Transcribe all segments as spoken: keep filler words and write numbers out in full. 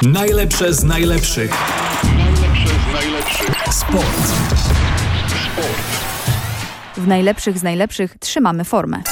Najlepsze z najlepszych. Najlepsze z najlepszych. Sport. Sport. W najlepszych z najlepszych trzymamy formę.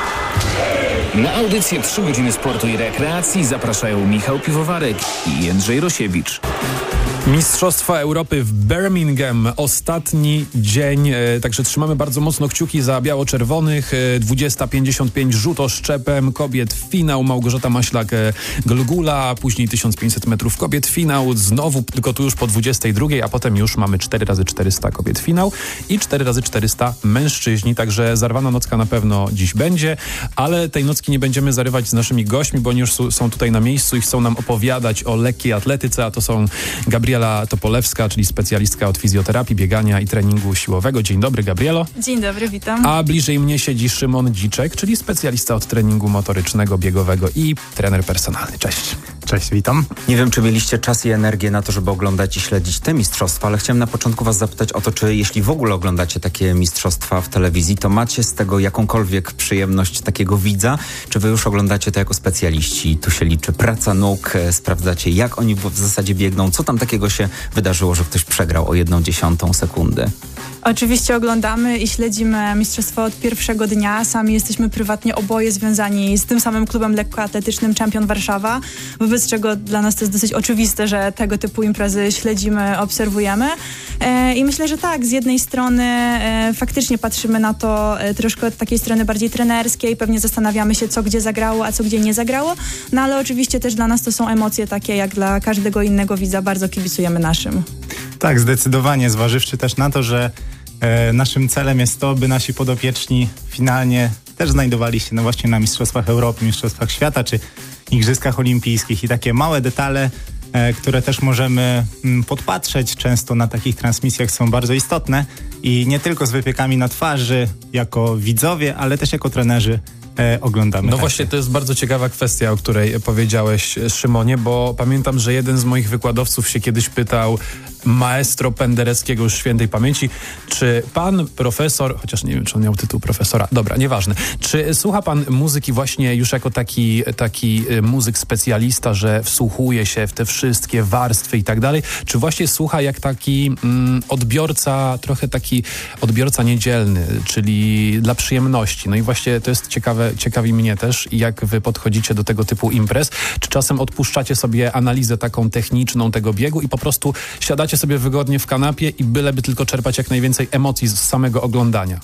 Na audycję trzy godziny sportu i rekreacji zapraszają Michał Piwowarek i Jędrzej Rosiewicz. Mistrzostwa Europy w Birmingham. Ostatni dzień, e, także trzymamy bardzo mocno kciuki za biało-czerwonych. E, dwudziesta pięćdziesiąt pięć rzut oszczepem kobiet finał. Małgorzata Maślak-Golgula, później tysiąc pięćset metrów kobiet finał. Znowu, tylko tu już po dwudziestej drugiej, a potem już mamy cztery razy czterysta kobiet finał i cztery razy czterysta mężczyźni. Także zarwana nocka na pewno dziś będzie, ale tej nocki nie będziemy zarywać z naszymi gośćmi, bo oni już są tutaj na miejscu i chcą nam opowiadać o lekkiej atletyce, a to są Gabriela Topolewska, czyli specjalistka od fizjoterapii, biegania i treningu siłowego. Dzień dobry, Gabrielo. Dzień dobry, witam. A bliżej mnie siedzi Szymon Dziczek, czyli specjalista od treningu motorycznego, biegowego i trener personalny. Cześć. Cześć, witam. Nie wiem, czy mieliście czas i energię na to, żeby oglądać i śledzić te mistrzostwa, ale chciałem na początku was zapytać o to, czy jeśli w ogóle oglądacie takie mistrzostwa w telewizji, to macie z tego jakąkolwiek przyjemność takiego widza, czy wy już oglądacie to jako specjaliści? Tu się liczy praca nóg, sprawdzacie, jak oni w zasadzie biegną, co tam takiego się wydarzyło, że ktoś przegrał o jedną dziesiątą sekundy? Oczywiście oglądamy i śledzimy mistrzostwa od pierwszego dnia. Sami jesteśmy prywatnie oboje związani z tym samym klubem lekkoatletycznym Champion Warszawa, wobec czego dla nas to jest dosyć oczywiste, że tego typu imprezy śledzimy, obserwujemy. E, I myślę, że tak, z jednej strony e, faktycznie patrzymy na to e, troszkę od takiej strony bardziej trenerskiej, pewnie zastanawiamy się, co gdzie zagrało, a co gdzie nie zagrało, no ale oczywiście też dla nas to są emocje takie, jak dla każdego innego widza, bardzo kibicujemy naszym. Tak, zdecydowanie, zważywszy też na to, że e, naszym celem jest to, by nasi podopieczni finalnie też znajdowali się no właśnie na Mistrzostwach Europy, Mistrzostwach Świata czy Igrzyskach Olimpijskich i takie małe detale, e, które też możemy m, podpatrzeć często na takich transmisjach, są bardzo istotne i nie tylko z wypiekami na twarzy jako widzowie, ale też jako trenerzy E, oglądamy. No takie. właśnie, to jest bardzo ciekawa kwestia, o której powiedziałeś, Szymonie, bo pamiętam, że jeden z moich wykładowców się kiedyś pytał maestro Pendereckiego już świętej pamięci, czy pan profesor, chociaż nie wiem, czy on miał tytuł profesora, dobra, nieważne, czy słucha pan muzyki właśnie już jako taki, taki muzyk specjalista, że wsłuchuje się w te wszystkie warstwy i tak dalej, czy właśnie słucha jak taki mm, odbiorca, trochę taki odbiorca niedzielny, czyli dla przyjemności. No i właśnie to jest ciekawe, ciekawi mnie też, jak wy podchodzicie do tego typu imprez. Czy czasem odpuszczacie sobie analizę taką techniczną tego biegu i po prostu siadacie sobie wygodnie w kanapie i byleby tylko czerpać jak najwięcej emocji z samego oglądania?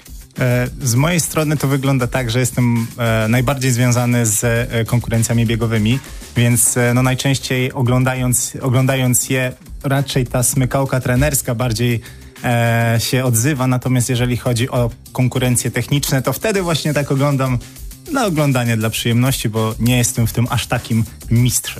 E, z mojej strony to wygląda tak, że jestem e, najbardziej związany z e, konkurencjami biegowymi, więc e, no najczęściej oglądając, oglądając je raczej ta smykałka trenerska bardziej e, się odzywa, natomiast jeżeli chodzi o konkurencje techniczne, to wtedy właśnie tak oglądam na oglądanie dla przyjemności, bo nie jestem w tym aż takim mistrzem.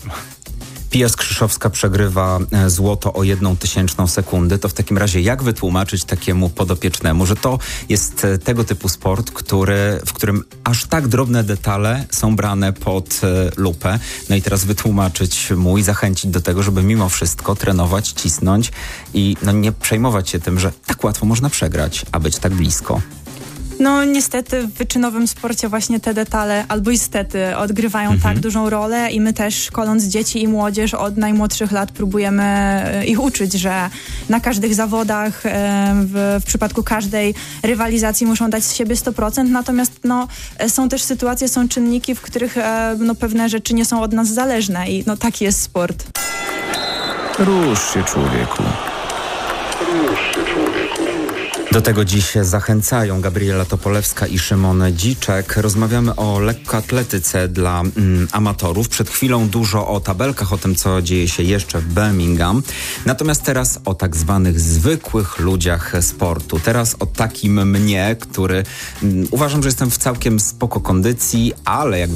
Pia Skrzyszowska przegrywa złoto o jedną tysięczną sekundy. To w takim razie jak wytłumaczyć takiemu podopiecznemu, że to jest tego typu sport, który, w którym aż tak drobne detale są brane pod lupę. No i teraz wytłumaczyć mu i zachęcić do tego, żeby mimo wszystko trenować, cisnąć i no nie przejmować się tym, że tak łatwo można przegrać, a być tak blisko. No niestety w wyczynowym sporcie właśnie te detale, albo istety, odgrywają mhm. tak dużą rolę i my też szkoląc dzieci i młodzież od najmłodszych lat próbujemy ich uczyć, że na każdych zawodach, w, w przypadku każdej rywalizacji muszą dać z siebie sto procent, natomiast no, są też sytuacje, są czynniki, w których no, pewne rzeczy nie są od nas zależne i no taki jest sport. Rusz się, człowieku. Rusz się, człowieku. Do tego dziś zachęcają Gabriela Topolewska i Szymon Dziczek. Rozmawiamy o lekkoatletyce dla mm, amatorów. Przed chwilą dużo o tabelkach, o tym, co dzieje się jeszcze w Birmingham. Natomiast teraz o tak zwanych zwykłych ludziach sportu. Teraz o takim mnie, który mm, uważam, że jestem w całkiem spoko kondycji, ale jak